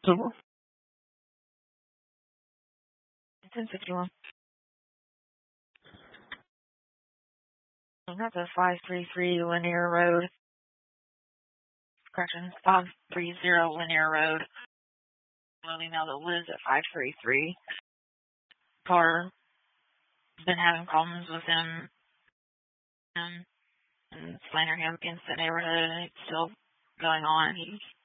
1061. That's a 533 Linear Road. Correction, 530 Linear Road. I'll email to Liz at 533. Car been having problems with him and slander him against the neighborhood, and it's still going on. He